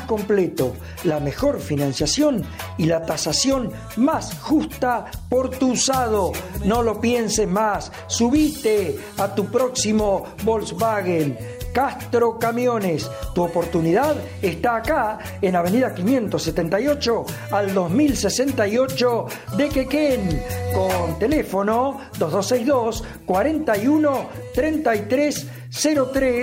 completo, la mejor financiación y la tasación más justa por tu usado. No lo pienses más, subite a tu próximo Volkswagen. Castro Camiones, tu oportunidad está acá en Avenida 578 al 2068 de Quequén, con teléfono 2262 41 33 03